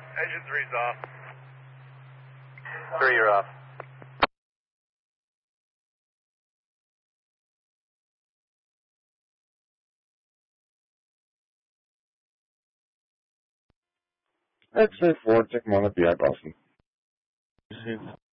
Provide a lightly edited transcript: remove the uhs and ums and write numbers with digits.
Engine 3's off. 3, you're off. X-ray 4, check Monarch PI Boston.